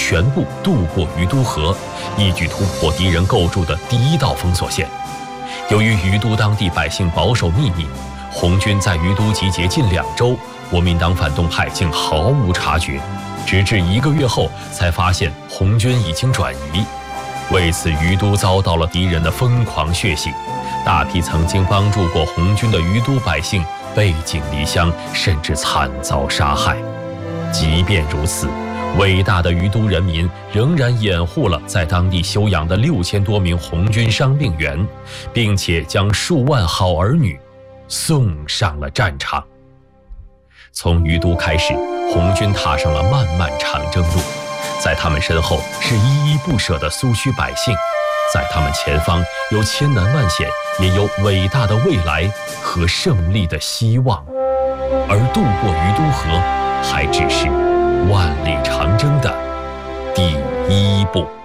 全部渡过于都河，一举突破敌人构筑的第一道封锁线。由于于都当地百姓保守秘密，红军在于都集结近2周，国民党反动派竟毫无察觉，直至1个月后才发现红军已经转移。为此，于都遭到了敌人的疯狂血洗，大批曾经帮助过红军的于都百姓背井离乡，甚至惨遭杀害。即便如此，伟大的于都人民仍然掩护了在当地休养的6000多名红军伤病员，并且将数万好儿女送上了战场。从于都开始，红军踏上了漫漫长征路，在他们身后是依依不舍的苏区百姓，在他们前方有千难万险，也有伟大的未来和胜利的希望。而渡过于都河，还只是万里长征的第一步。